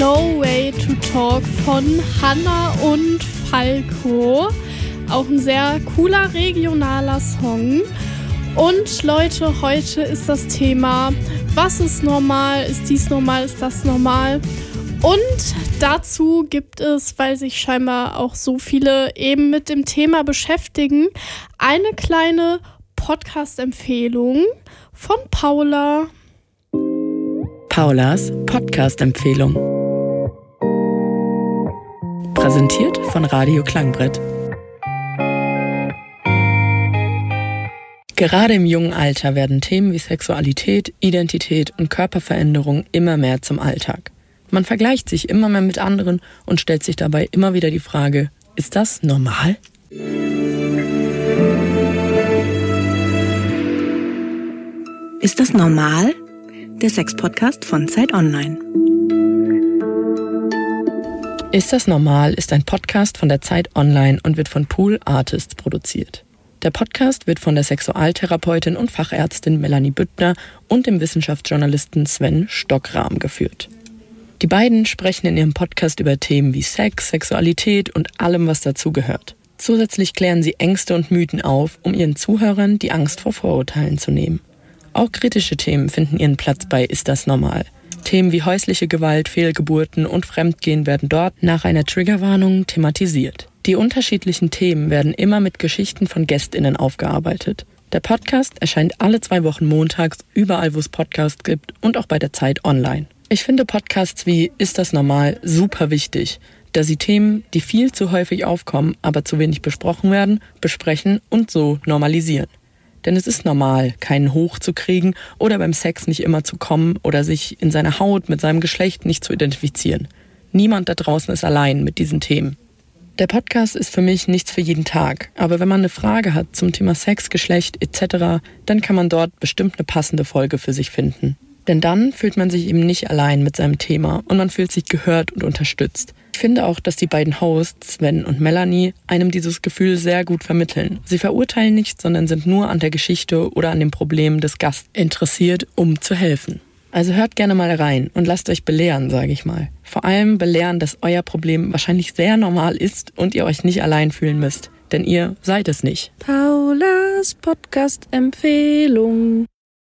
No Way to Talk von Hannah und Falco. Auch ein sehr cooler regionaler Song. Und Leute, heute ist das Thema, was ist normal? Ist dies normal? Ist das normal? Und dazu gibt es, weil sich scheinbar auch so viele eben mit dem Thema beschäftigen, eine kleine Podcast-Empfehlung von Paula. Paulas Podcast-Empfehlung. Präsentiert von Radio Klangbrett. Gerade im jungen Alter werden Themen wie Sexualität, Identität und Körperveränderung immer mehr zum Alltag. Man vergleicht sich immer mehr mit anderen und stellt sich dabei immer wieder die Frage, ist das normal? Ist das normal? Der Sex-Podcast von Zeit Online. Ist das normal ist ein Podcast von der Zeit Online und wird von Pool Artists produziert. Der Podcast wird von der Sexualtherapeutin und Fachärztin Melanie Büttner und dem Wissenschaftsjournalisten Sven Stockrahm geführt. Die beiden sprechen in ihrem Podcast über Themen wie Sex, Sexualität und allem, was dazugehört. Zusätzlich klären sie Ängste und Mythen auf, um ihren Zuhörern die Angst vor Vorurteilen zu nehmen. Auch kritische Themen finden ihren Platz bei Ist das normal? Themen wie häusliche Gewalt, Fehlgeburten und Fremdgehen werden dort nach einer Triggerwarnung thematisiert. Die unterschiedlichen Themen werden immer mit Geschichten von GästInnen aufgearbeitet. Der Podcast erscheint alle 2 Wochen montags, überall wo es Podcasts gibt und auch bei der Zeit Online. Ich finde Podcasts wie Ist das normal super wichtig, da sie Themen, die viel zu häufig aufkommen, aber zu wenig besprochen werden, besprechen und so normalisieren. Denn es ist normal, keinen Hoch zu kriegen oder beim Sex nicht immer zu kommen oder sich in seiner Haut mit seinem Geschlecht nicht zu identifizieren. Niemand da draußen ist allein mit diesen Themen. Der Podcast ist für mich nichts für jeden Tag, aber wenn man eine Frage hat zum Thema Sex, Geschlecht etc., dann kann man dort bestimmt eine passende Folge für sich finden. Denn dann fühlt man sich eben nicht allein mit seinem Thema und man fühlt sich gehört und unterstützt. Ich finde auch, dass die beiden Hosts, Sven und Melanie, einem dieses Gefühl sehr gut vermitteln. Sie verurteilen nicht, sondern sind nur an der Geschichte oder an dem Problem des Gastes interessiert, um zu helfen. Also hört gerne mal rein und lasst euch belehren, sage ich mal. Vor allem belehren, dass euer Problem wahrscheinlich sehr normal ist und ihr euch nicht allein fühlen müsst. Denn ihr seid es nicht. Paulas Podcast-Empfehlung.